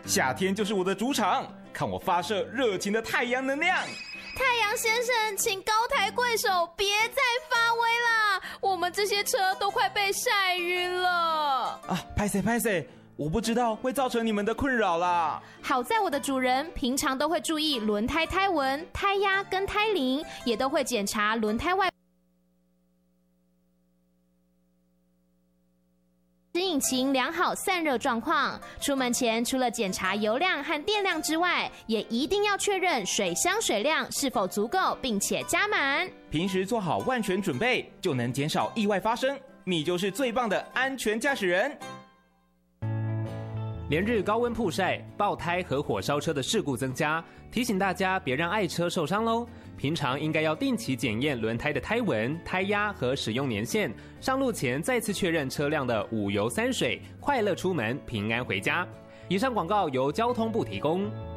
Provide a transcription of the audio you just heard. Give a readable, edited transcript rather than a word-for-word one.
夏天就是我的主场，看我发射热情的太阳能量。 太阳先生，请高抬贵手，别再发威啦！我们这些车都快被晒晕了。 拍谁，我不知道会造成你们的困扰啦。 好在我的主人平常都会注意轮胎胎纹、胎压跟胎龄，也都会检查轮胎外引擎良好散热状况。出门前除了检查油量和电量之外，也一定要确认水箱水量是否足够，并且加满。 平时做好万全准备，就能减少意外发生。你就是最棒的安全驾驶人。 连日高温曝晒、爆胎和火烧车的事故增加，提醒大家别让爱车受伤喽。平常应该要定期检验轮胎的胎纹、胎压和使用年限，上路前再次确认车辆的5油3水，快乐出门，平安回家。以上广告由交通部提供。